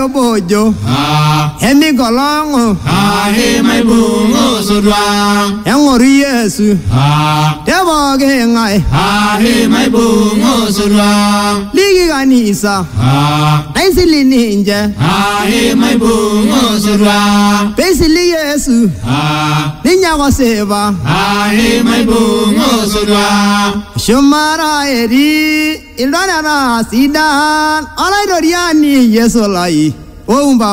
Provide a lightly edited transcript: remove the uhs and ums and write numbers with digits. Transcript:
bojo bojo Hemi golongo he mai bungo sudwa Yangori Yesu Debo gengai he mai bungo sudwa Ligi ganisa Naisili ninja he mai bungo sudwa Basili Yesu Ninya waseva he mai bungo sudwa Shumara eri Ilona na sidan Alai doriani Yesu lai Oumba